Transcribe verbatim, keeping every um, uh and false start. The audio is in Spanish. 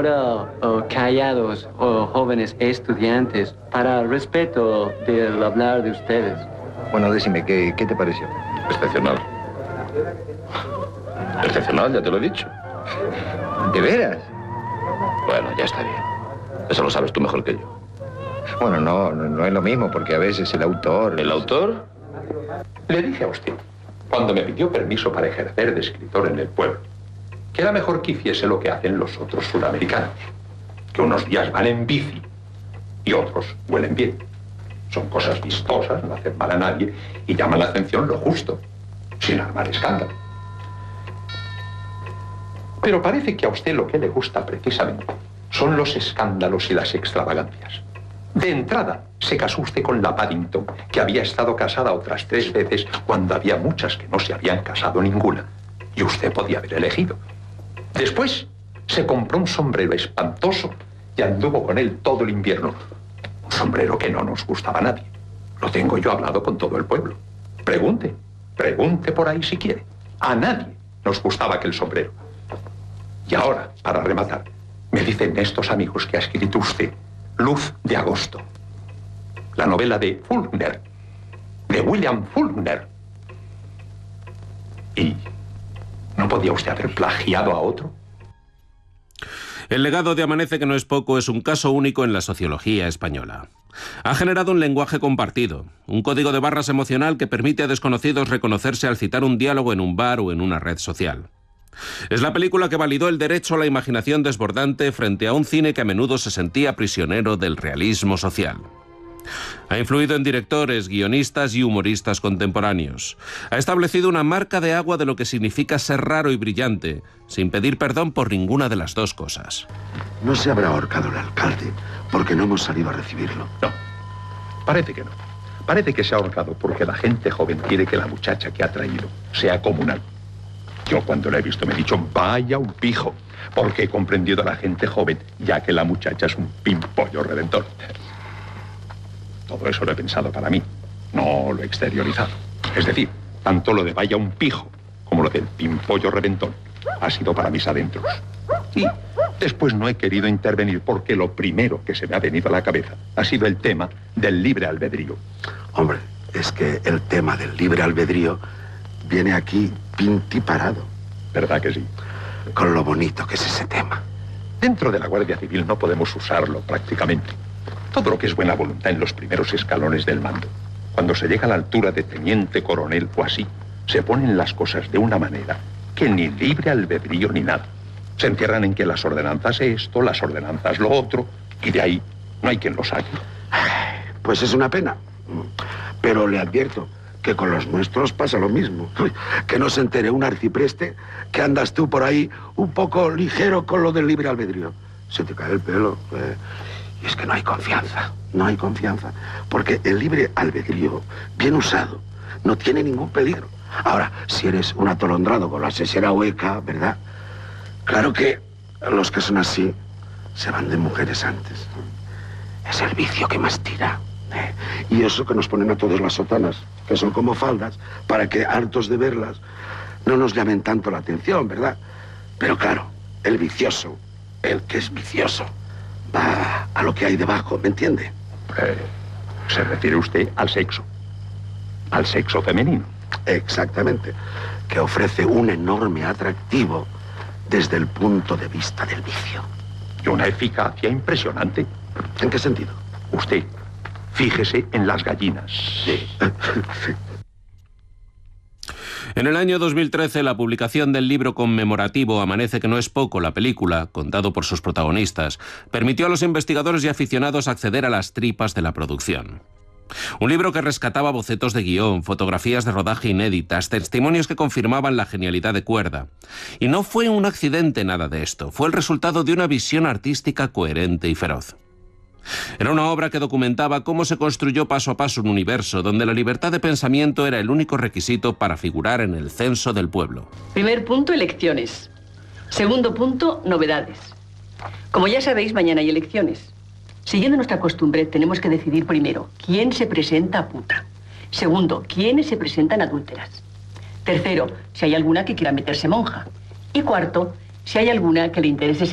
ahora uh, callados, oh, jóvenes estudiantes, para respeto del hablar de ustedes. Bueno, decime, ¿qué, qué te pareció? Excepcional. Excepcional, ya te lo he dicho. ¿De veras? Bueno, ya está bien. Eso lo sabes tú mejor que yo. Bueno, no, no, no es lo mismo, porque a veces el autor... ¿El autor? Le dije a usted, cuando me pidió permiso para ejercer de escritor en el pueblo, que era mejor que hiciese lo que hacen los otros sudamericanos, que unos días van en bici y otros huelen bien. Son cosas vistosas, no hacen mal a nadie y llaman la atención lo justo, sin armar escándalo. Pero parece que a usted lo que le gusta precisamente son los escándalos y las extravagancias. De entrada, se casó usted con la Paddington, que había estado casada otras tres veces cuando había muchas que no se habían casado ninguna. Y usted podía haber elegido. Después, se compró un sombrero espantoso y anduvo con él todo el invierno. Un sombrero que no nos gustaba a nadie. Lo tengo yo hablado con todo el pueblo. Pregunte, pregunte por ahí si quiere. A nadie nos gustaba aquel sombrero. Y ahora, para rematar, me dicen estos amigos que ha escrito usted Luz de agosto, la novela de Faulkner, de William Faulkner. ¿Y no podía usted haber plagiado a otro? El legado de Amanece que no es poco es un caso único en la sociología española. Ha generado un lenguaje compartido, un código de barras emocional que permite a desconocidos reconocerse al citar un diálogo en un bar o en una red social. Es la película que validó el derecho a la imaginación desbordante frente a un cine que a menudo se sentía prisionero del realismo social. Ha influido en directores, guionistas y humoristas contemporáneos. Ha establecido una marca de agua de lo que significa ser raro y brillante, sin pedir perdón por ninguna de las dos cosas. No se habrá ahorcado el alcalde porque no hemos salido a recibirlo. No, parece que no. Parece que se ha ahorcado porque la gente joven quiere que la muchacha que ha traído sea comunal. Yo cuando la he visto me he dicho, vaya un pijo, porque he comprendido a la gente joven, ya que la muchacha es un pimpollo redentor. Todo eso lo he pensado para mí, no lo he exteriorizado. Es decir, tanto lo de vaya un pijo como lo del pimpollo redentor ha sido para mis adentros. Y después no he querido intervenir porque lo primero que se me ha venido a la cabeza ha sido el tema del libre albedrío. Hombre, es que el tema del libre albedrío viene aquí pintiparado. ¿Verdad que sí? Con lo bonito que es ese tema. Dentro de la Guardia Civil no podemos usarlo prácticamente. Todo lo que es buena voluntad en los primeros escalones del mando. Cuando se llega a la altura de teniente coronel o así, se ponen las cosas de una manera que ni libre albedrío ni nada. Se encierran en que las ordenanzas esto, las ordenanzas lo otro, y de ahí no hay quien lo saque. Pues es una pena. Pero le advierto que con los nuestros pasa lo mismo. Que no se entere un arcipreste que andas tú por ahí un poco ligero con lo del libre albedrío. Se te cae el pelo. Eh. Y es que no hay confianza, no hay confianza. Porque el libre albedrío, bien usado, no tiene ningún peligro. Ahora, si eres un atolondrado con la sesera hueca, ¿verdad? Claro que los que son así se van de mujeres antes. Es el vicio que más tira. ¿eh? Y eso que nos ponen a todos las sotanas, que son como faldas, para que, hartos de verlas, no nos llamen tanto la atención, ¿verdad? Pero claro, el vicioso, el que es vicioso, va a lo que hay debajo, ¿me entiende? Eh, se refiere usted al sexo, al sexo femenino. Exactamente, que ofrece un enorme atractivo desde el punto de vista del vicio. Y una eficacia impresionante. ¿En qué sentido? Usted, fíjese en las gallinas. Sí. En el año dos mil trece, la publicación del libro conmemorativo Amanece que no es poco, la película, contado por sus protagonistas, permitió a los investigadores y aficionados acceder a las tripas de la producción. Un libro que rescataba bocetos de guión, fotografías de rodaje inéditas, testimonios que confirmaban la genialidad de Cuerda. Y no fue un accidente nada de esto, fue el resultado de una visión artística coherente y feroz. Era una obra que documentaba cómo se construyó paso a paso un universo donde la libertad de pensamiento era el único requisito para figurar en el censo del pueblo. Primer punto, elecciones. Segundo punto, novedades. Como ya sabéis, mañana hay elecciones. Siguiendo nuestra costumbre, tenemos que decidir primero quién se presenta a puta. Segundo, quiénes se presentan adúlteras. Tercero, si hay alguna que quiera meterse monja. Y cuarto, si hay alguna que le interese